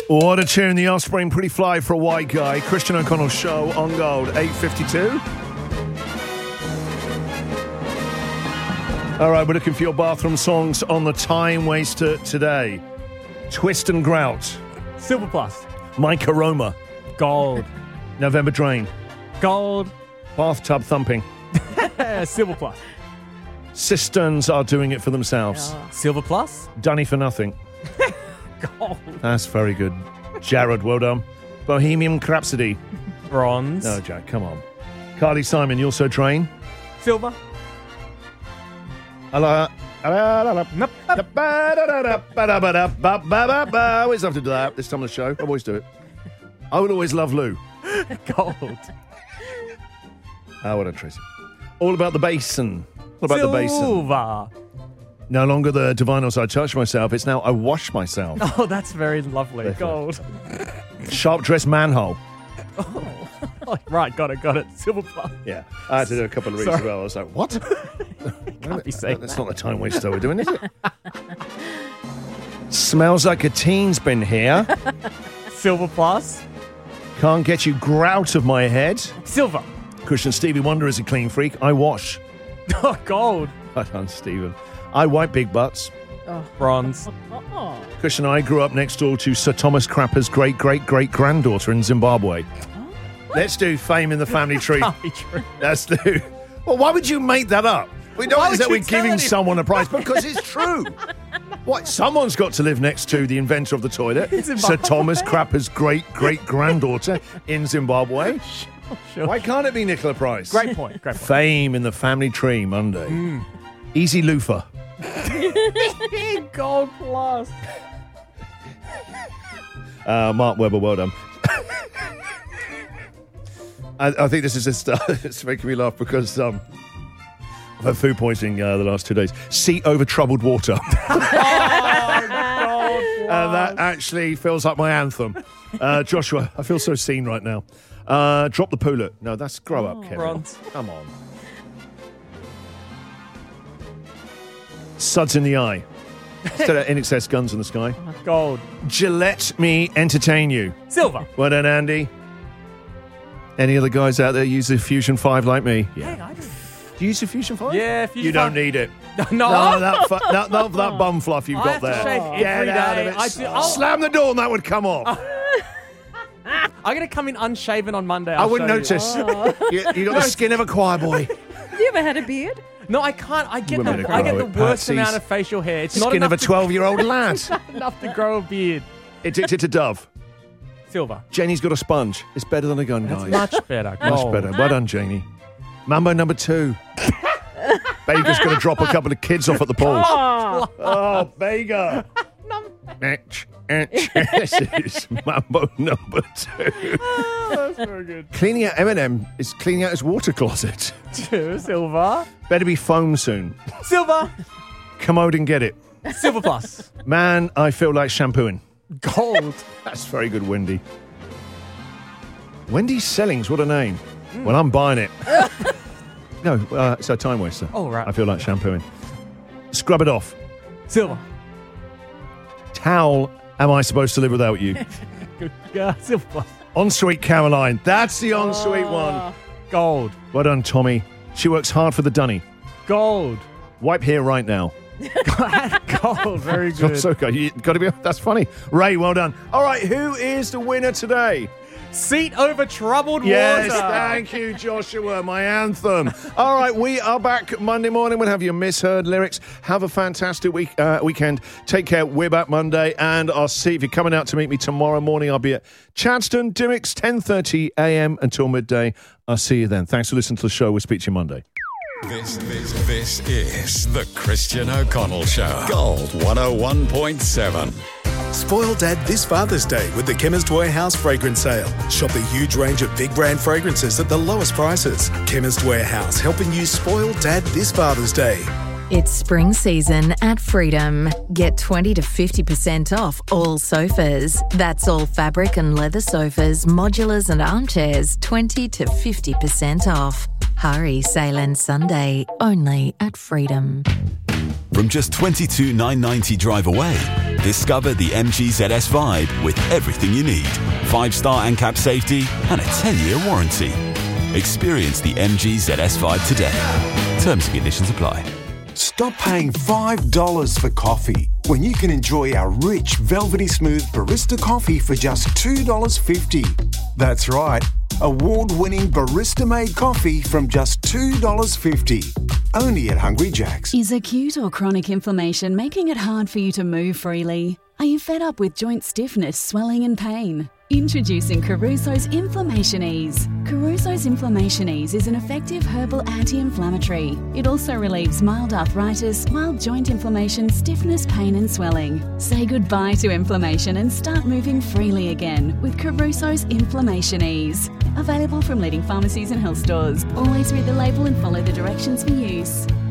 What a tune, The Offspring, Pretty Fly for a White Guy. Christian O'Connell Show on Gold, 8:52. All right, we're looking for your bathroom songs on the Time Waster today. Twist and Grout. Silver Plus. Mike Aroma. Gold. November Drain. Gold. Bathtub Thumping. Silver Plus. Cisterns Are Doing It For Themselves. Silver Plus. Dunny for Nothing. Gold. That's very good. Jared, well done. Bohemian Rhapsody. Bronze. No, Jack, come on. Carly Simon, You're So Train. Silver. Always have to do that this time of the show. I always do it. I would always love Lou. Gold. What a Tracy. All About the Basin. What about the basin? Silver. No longer the divinyls I touch myself. It's now I wash myself. Oh, that's very lovely. Gold. Sharp dressed manhole. Oh, right, got it. Silver Plus. Yeah, I had to do a couple of reads as well. I was like, what? Can't be saying That's not the time waster we're doing, is it? Smells Like a Teen's Been Here. Silver Plus. Can't Get You Grout of My Head. Silver. Christian Stevie Wonder is a clean freak. I wash. Oh, gold. Well done, Stephen. I wipe big butts. Bronze. Christian and I grew up next door to Sir Thomas Crapper's great-great-great-granddaughter in Zimbabwe. Let's do Fame in the Family Tree. Can't be true. Let's do. Well, why would you make that up? We Why don't would that you we're tell giving anyone? someone a prize because it's true. What? Someone's got to live next to the inventor of the toilet, Sir Thomas Crapper's great-great-granddaughter in Zimbabwe. Sure. Why can't it be Nicola Price? Great point. Fame in the Family Tree Monday. Easy Loofah. Gold Plus. Mark Webber, well done. I think this is just it's making me laugh because I've had food poisoning the last 2 days. Seat over troubled water. And that actually feels like my anthem. Joshua, I feel so seen right now. Drop the poolet. No, that's grow up, Kevin. Bronze. Come on. Suds in the Eye. Instead of NXS Guns in the Sky. Gold. Gillette Me Entertain You. Silver. Well done, Andy. Any other guys out there use the Fusion 5 like me? Yeah. Hey, I do. Do you use the Fusion 5? Yeah, Fusion You don't 5. need it. No. That bum fluff you've I got have to there. shave every Get out day. of it. I do- I'll- Slam the door and that would come off. I'm going to come in unshaven on Monday. I wouldn't notice. You got the skin of a choir boy. Have you ever had a beard? No, I can't. I get Women the to I get grow the it, worst Patsies. amount of facial hair. It's not Skin of enough a 12-year-old lad. enough to grow a beard. Addicted to Dove. Silver. Jenny's got a sponge. It's better than a gun, guys. Much better. Much Gold. better. Well done, Janie. Mambo number 2. Baker's going to drop a couple of kids off at the pool. Oh, Baker. This is Mambo number 2. That's very good. Cleaning out Eminem is cleaning out his water closet. Silver. Better be foam soon. Silver. Commode and get it. Silver Plus. Man, I feel like shampooing. Gold. That's very good, Wendy. Wendy Sellings, what a name. Well, I'm buying it. No, it's a time waster. Oh, right. I feel like shampooing. Scrub it off. Silver. How am I supposed to live without you? Good. Silver Plus. Ensuite Caroline. That's the ensuite one. Gold. Well done, Tommy. She works hard for the dunny. Gold. Wipe here right now. Gold. Very good. That's okay. You got to be. That's funny. Ray, well done. All right, who is the winner today? Seat over troubled Yes, water. thank you, Joshua, my anthem. All right, we are back Monday morning. We'll have your misheard lyrics. Have a fantastic weekend. Take care. We're back Monday, and I'll see if you're coming out to meet me tomorrow morning. I'll be at Chadstone, Dimmicks, 10:30 a.m. until midday. I'll see you then. Thanks for listening to the show. We'll speak to you Monday. This is the Christian O'Connell Show. Gold 101.7. Spoil Dad this Father's Day with the Chemist Warehouse fragrance sale. Shop a huge range of big brand fragrances at the lowest prices. Chemist Warehouse, helping you spoil Dad this Father's Day. It's spring season at Freedom. Get 20 to 50% off all sofas. That's all fabric and leather sofas, modulars and armchairs, 20 to 50% off. Hurry, sale ends Sunday, only at Freedom. From just $22,990 drive away, Discover the MG ZS Vibe with everything you need. 5-star ANCAP safety and a 10-year warranty. Experience the MG ZS Vibe today. Terms and conditions apply. Stop paying $5 for coffee when you can enjoy our rich, velvety smooth barista coffee for just $2.50. That's right, award-winning barista-made coffee from just $2.50. Only at Hungry Jack's. Is acute or chronic inflammation making it hard for you to move freely? Are you fed up with joint stiffness, swelling and pain? Introducing Caruso's Inflammation Ease. Caruso's Inflammation Ease is an effective herbal anti-inflammatory. It also relieves mild arthritis, mild joint inflammation, stiffness, pain and swelling. Say goodbye to inflammation and start moving freely again with Caruso's Inflammation Ease. Available from leading pharmacies and health stores. Always read the label and follow the directions for use.